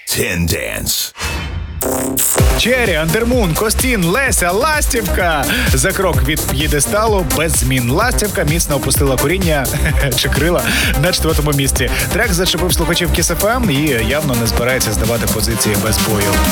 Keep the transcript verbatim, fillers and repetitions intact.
Ten Dance. Чері, Андермун, Костін, Леся, Ластівка. За крок від п'єдесталу без змін. Ластівка міцно опустила коріння чи крила на четвертому місці. Трек зачепив слухачів Кіс Еф Ем і явно не збирається здавати позиції без бою.